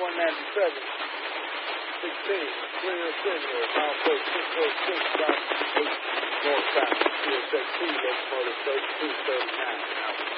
197. 16, clear signal, milepost 606, south 8 north south, CSX 2, locomotive 3239.